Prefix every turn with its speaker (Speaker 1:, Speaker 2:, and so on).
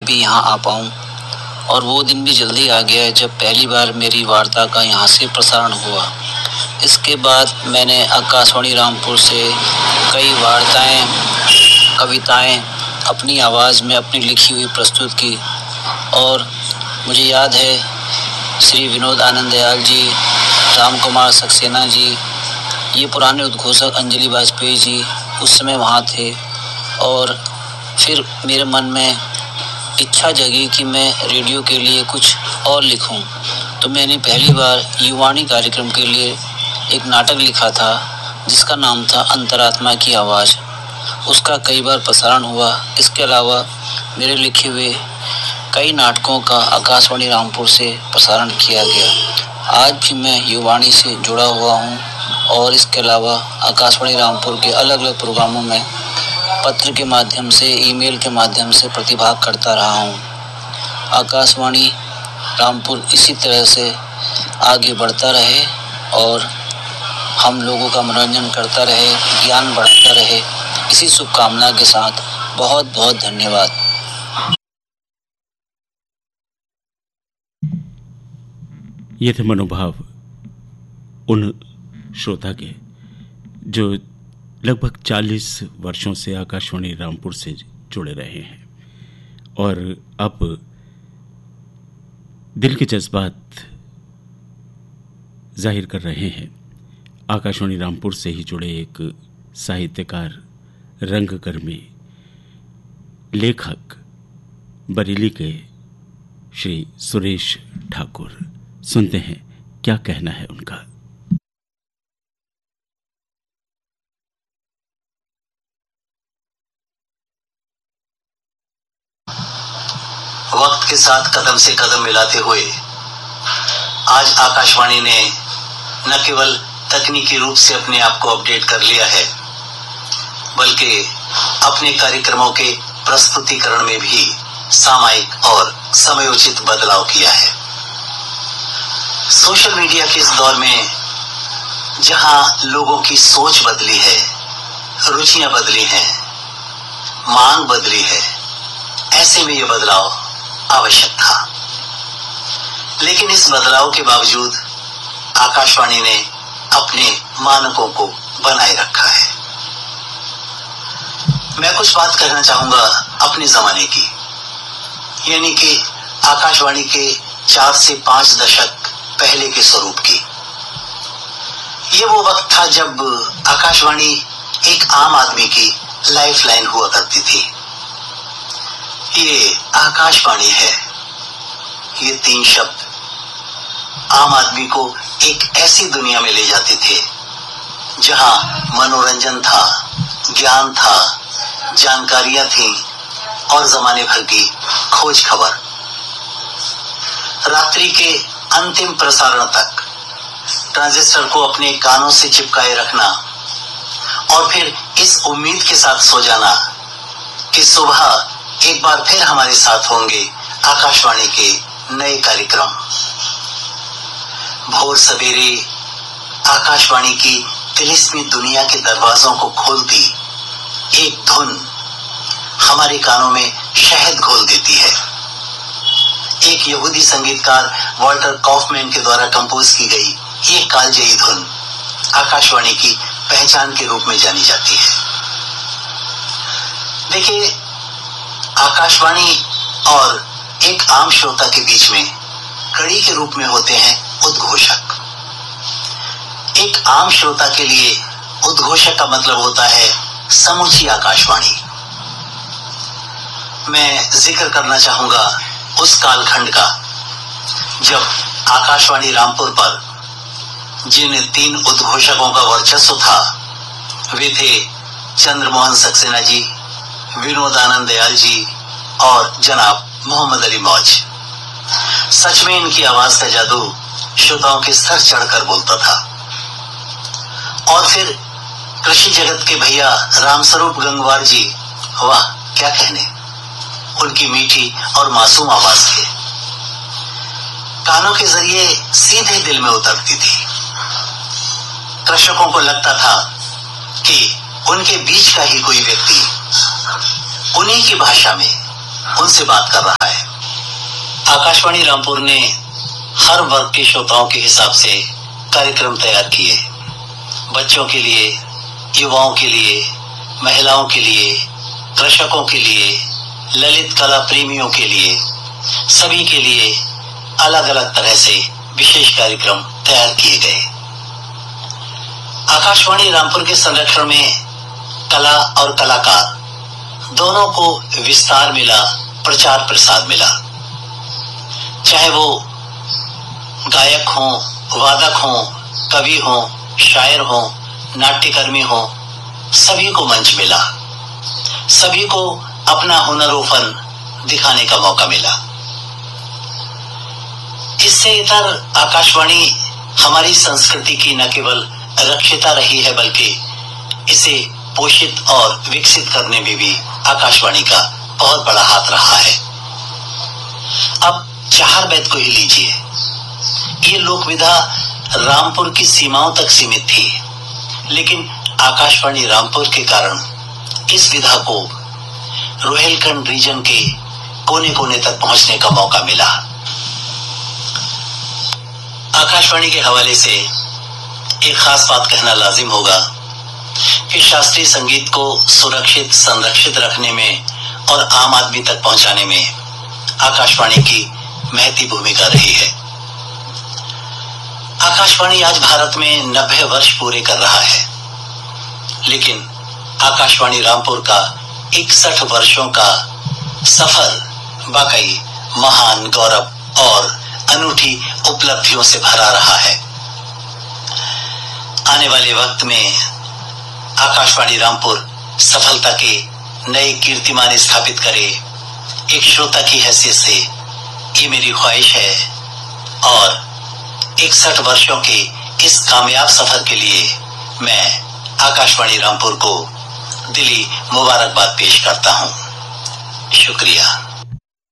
Speaker 1: भी यहाँ आ पाऊँ। और वो दिन भी जल्दी आ गया है जब पहली बार मेरी वार्ता का यहाँ से प्रसारण हुआ। इसके बाद मैंने आकाशवाणी रामपुर से कई वार्ताएं, कविताएं अपनी आवाज़ में अपनी लिखी हुई प्रस्तुत की। और मुझे याद है श्री विनोद आनंद दयाल जी, राम कुमार सक्सेना जी, ये पुराने उद्घोषक अंजलि वाजपेयी जी उस समय वहाँ थे। और फिर मेरे मन में इच्छा जगी कि मैं रेडियो के लिए कुछ और लिखूं। तो मैंने पहली बार युवाणी कार्यक्रम के लिए एक नाटक लिखा था जिसका नाम था अंतरात्मा की आवाज़। उसका कई बार प्रसारण हुआ। इसके अलावा मेरे लिखे हुए कई नाटकों का आकाशवाणी रामपुर से प्रसारण किया गया। आज भी मैं युवाणी से जुड़ा हुआ हूँ और इसके अलावा आकाशवाणी रामपुर के अलग अलग प्रोग्रामों में पत्र के माध्यम से, ईमेल के माध्यम से प्रतिभाग करता रहा हूँ। आकाशवाणी रामपुर इसी तरह से आगे बढ़ता रहे और हम लोगों का मनोरंजन करता रहे, ज्ञान बढ़ता रहे, इसी शुभकामना के साथ बहुत बहुत धन्यवाद।
Speaker 2: ये थे मनोभाव उन श्रोता के जो लगभग 40 वर्षों से आकाशवाणी रामपुर से जुड़े रहे हैं और अब दिल के जज्बात जाहिर कर रहे हैं। आकाशवाणी रामपुर से ही जुड़े एक साहित्यकार, रंगकर्मी, लेखक, बरेली के श्री सुरेश ठाकुर। सुनते हैं क्या कहना है उनका।
Speaker 3: वक्त के साथ कदम से कदम मिलाते हुए आज आकाशवाणी ने न केवल तकनीकी रूप से अपने आप को अपडेट कर लिया है, बल्कि अपने कार्यक्रमों के प्रस्तुतिकरण में भी सामयिक और समयोचित बदलाव किया है। सोशल मीडिया के इस दौर में जहां लोगों की सोच बदली है, रुचियां बदली हैं, मांग बदली है, ऐसे में यह बदलाव आवश्यक था। लेकिन इस बदलाव के बावजूद आकाशवाणी ने अपने मानकों को बनाए रखा है। मैं कुछ बात कहना चाहूंगा अपने जमाने की, यानी कि आकाशवाणी के 4 से 5 दशक पहले के स्वरूप की। ये वो वक्त था जब आकाशवाणी एक आम आदमी की लाइफलाइन हुआ करती थी। ये आकाशवाणी है, ये 3 शब्द आम आदमी को एक ऐसी दुनिया में ले जाते थे जहां मनोरंजन था, ज्ञान था, जानकारियां थीं और जमाने भर की खोज खबर। रात्रि के अंतिम प्रसारण तक ट्रांजिस्टर को अपने कानों से चिपकाए रखना और फिर इस उम्मीद के साथ सो जाना कि सुबह एक बार फिर हमारे साथ होंगे आकाशवाणी के नए कार्यक्रम। भोर सवेरे आकाशवाणी की तिलिस्मी दुनिया के दरवाजों को खोलती एक धुन हमारे कानों में शहद घोल देती है। एक यहूदी संगीतकार वॉल्टर कॉफमैन के द्वारा कंपोज की गई ये कालजयी धुन आकाशवाणी की पहचान के रूप में जानी जाती है। देखिए, आकाशवाणी और एक आम श्रोता के बीच में कड़ी के रूप में होते हैं उद्घोषक। एक आम श्रोता के लिए उद्घोषक का मतलब होता है समूची आकाशवाणी। मैं जिक्र करना चाहूंगा उस कालखंड का जब आकाशवाणी रामपुर पर जिन 3 उद्घोषकों का वर्चस्व था वे थे चंद्रमोहन सक्सेना जी, विनोद आनंद दयाल जी और जनाब मोहम्मद अली मौज। सच में इनकी आवाज का जादू श्रोताओं के सर चढ़कर बोलता था। और फिर कृषि जगत के भैया रामस्वरूप गंगवार जी, वाह क्या कहने, उनकी मीठी और मासूम आवाज के कानों के जरिए सीधे दिल में उतरती थी। दर्शकों को लगता था कि उनके बीच का ही कोई व्यक्ति उन्हीं की भाषा में उनसे बात कर रहा है। आकाशवाणी रामपुर ने हर वर्ग के श्रोताओं के हिसाब से कार्यक्रम तैयार किए। बच्चों के लिए, युवाओं के लिए, महिलाओं के लिए, कृषकों के लिए, ललित कला प्रेमियों के लिए, सभी के लिए अलग अलग तरह से विशेष कार्यक्रम तैयार किए गए। आकाशवाणी रामपुर के संरक्षण में कला और कलाकार दोनों को विस्तार मिला, प्रचार प्रसार मिला। चाहे वो गायक हो, वादक हो, कवि हो, शायर हो, नाट्यकर्मी हो, सभी को मंच मिला, सभी को अपना हुनरोफन दिखाने का मौका मिला। इससे इतर आकाशवाणी हमारी संस्कृति की न केवल रक्षिता रही है, बल्कि इसे पोषित और विकसित करने में भी आकाशवाणी का बहुत बड़ा हाथ रहा है। अब चार बैत को ही लीजिए, ये लोक विधा रामपुर की सीमाओं तक सीमित थी, लेकिन आकाशवाणी रामपुर के कारण इस विधा को रोहिलखंड रीजन के कोने कोने तक पहुंचने का मौका मिला। आकाशवाणी के हवाले से एक खास बात कहना लाजिम होगा कि शास्त्रीय संगीत को सुरक्षित, संरक्षित रखने में और आम आदमी तक पहुंचाने में आकाशवाणी की महती भूमिका रही है। आकाशवाणी आज भारत में 90 वर्ष पूरे कर रहा है, लेकिन आकाशवाणी रामपुर का 61 वर्षों का सफर वाकई महान गौरव और अनूठी उपलब्धियों से भरा रहा है। आने वाले वक्त में आकाशवाणी रामपुर सफलता के नए कीर्तिमान स्थापित करे, एक श्रोता की हैसियत से ये मेरी ख्वाहिश है और 61 वर्षों के इस कामयाब सफर के लिए मैं आकाशवाणी रामपुर को दिली मुबारकबाद पेश करता हूं। शुक्रिया।